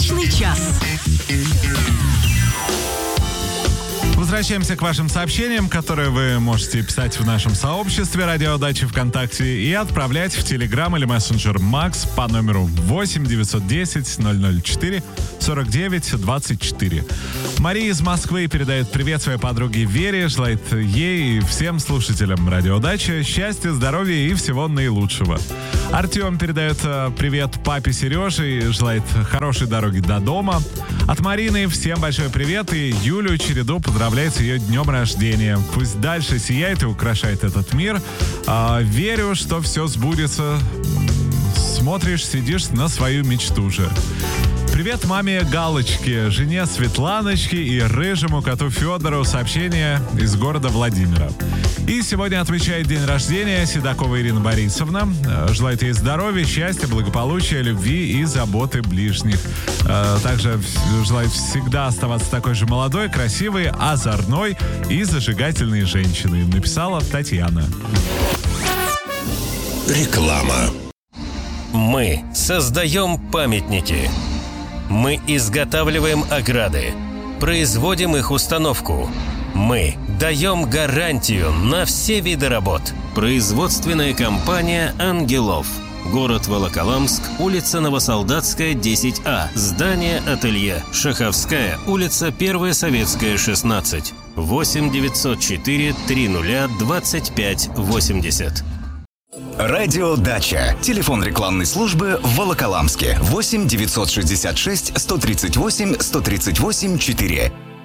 Удачный час. Возвращаемся к вашим сообщениям, которые вы можете писать в нашем сообществе «Радио Дача ВКонтакте» и отправлять в Telegram или мессенджер Макс по номеру 8 910 004 49 24. Мария из Москвы передает привет своей подруге Вере, желает ей и всем слушателям «Радио Дача» счастья, здоровья и всего наилучшего. Артем передает привет папе Сереже и желает хорошей дороги до дома. От Марины всем большой привет и Юлю Череду поздравляет с ее днем рождения. Пусть дальше сияет и украшает этот мир. Верю, что все сбудется. Смотришь, сидишь на свою мечту же. Привет маме Галочке, жене Светланочки и рыжему коту Федору. Сообщение из города Владимира. И сегодня отмечает день рождения Седокова Ирина Борисовна. Желает ей здоровья, счастья, благополучия, любви и заботы ближних. Также желает всегда оставаться такой же молодой, красивой, озорной и зажигательной женщиной. Написала Татьяна. Реклама. Мы создаем памятники. Мы изготавливаем ограды. Производим их установку. Мы даем гарантию на все виды работ. Производственная компания «Ангелов». Город Волоколамск, улица Новосолдатская, 10А. Здание ателье. Шаховская, улица 1 Советская, 16. 8 904 30 25 80. Радио Дача. Телефон рекламной службы в Волоколамске. 8 966 138 138 4.